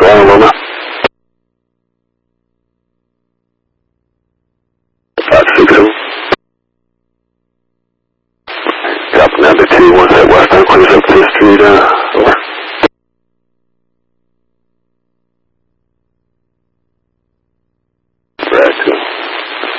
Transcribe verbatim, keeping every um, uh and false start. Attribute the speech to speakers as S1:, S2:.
S1: Tower, Loma. five six seven. Drop number two, one set westbound, clears up to the street, uh,